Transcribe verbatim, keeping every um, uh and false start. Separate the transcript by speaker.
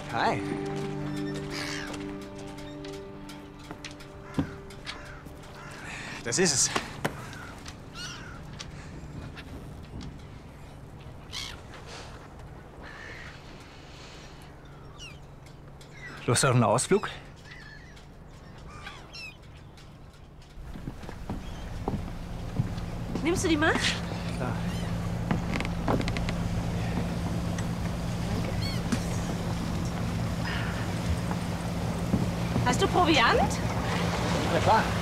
Speaker 1: Hi. Das ist es. Lust auf einen Ausflug?
Speaker 2: Nimmst du die mal?
Speaker 1: Klar.
Speaker 2: Hast du Proviant?
Speaker 1: Na klar.